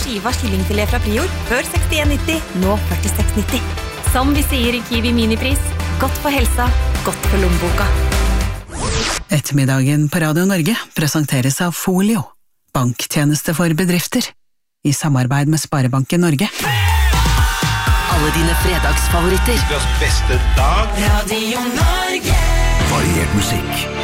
skiva kyllingfilet fra Prior, før 61,90, nå 46,90. Som vi sier i Kiwi Minipris, godt for helsa, godt for lommeboka. Ettermiddagen på Radio Norge presenteres av Folio, banktjeneste for bedrifter, i samarbeid med Sparebanken Norge. Alle dine fredagsfavoritter. Beste dag. Radio Norge. Variert musikk.